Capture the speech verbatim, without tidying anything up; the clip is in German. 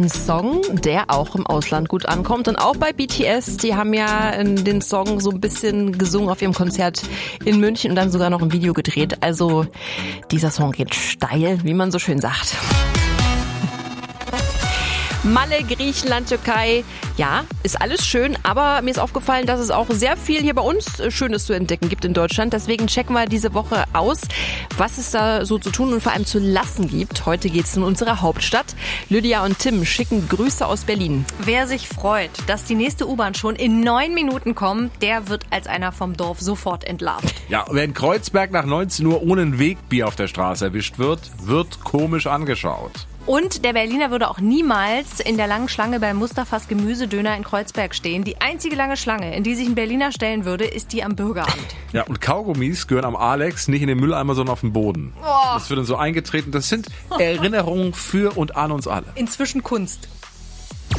Ein Song, der auch im Ausland gut ankommt. Und auch bei B T S, die haben ja den Song so ein bisschen gesungen auf ihrem Konzert in München und dann sogar noch ein Video gedreht. Also dieser Song geht steil, wie man so schön sagt. Malle, Griechenland, Türkei, ja, ist alles schön, aber mir ist aufgefallen, dass es auch sehr viel hier bei uns Schönes zu entdecken gibt in Deutschland. Deswegen checken wir diese Woche aus, was es da so zu tun und vor allem zu lassen gibt. Heute geht's in unsere Hauptstadt. Lydia und Tim schicken Grüße aus Berlin. Wer sich freut, dass die nächste U-Bahn schon in neun Minuten kommt, der wird als einer vom Dorf sofort entlarvt. Ja, wer in Kreuzberg nach neunzehn Uhr ohne ein Wegbier auf der Straße erwischt wird, wird komisch angeschaut. Und der Berliner würde auch niemals in der langen Schlange bei Mustafas Gemüsedöner in Kreuzberg stehen. Die einzige lange Schlange, in die sich ein Berliner stellen würde, ist die am Bürgeramt. Ja, und Kaugummis gehören am Alex nicht in den Mülleimer, sondern auf den Boden. Oh. Das wird dann so eingetreten. Das sind Erinnerungen für und an uns alle. Inzwischen Kunst.